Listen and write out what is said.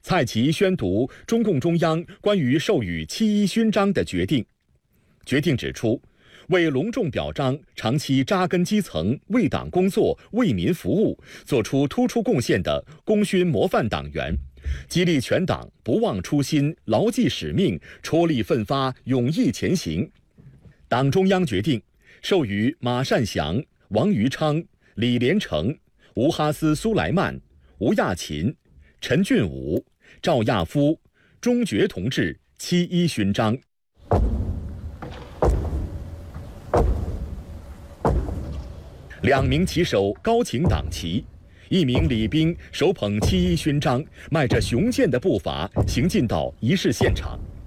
蔡奇宣读中共中央关于授予七一勋章的决定。决定指出，为隆重表彰长期扎根基层、为党工作、为民服务，做出突出贡献的功勋模范党员，激励全党不忘初心、牢记使命、踔厉奋发、勇毅前行。党中央决定授予马善祥、王余昌、李连成、吴哈斯·苏莱曼、吴亚勤、陈俊武、赵亚夫、钟觉同志七一勋章。2名旗手高擎党旗，1名礼兵手捧七一勋章，迈着雄健的步伐行进到仪式现场。